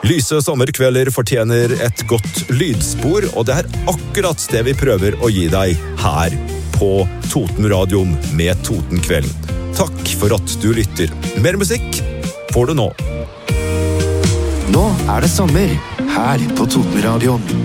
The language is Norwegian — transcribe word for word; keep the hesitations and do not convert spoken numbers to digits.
Lyse sommerkvelder fortjener et godt lydspor, og det er akkurat det vi prøver å gi deg her på Totenradioen med Totenkvelden. Takk for at du lytter. Mer musikk får du nå. Nå er det sommer her på Totenradioen.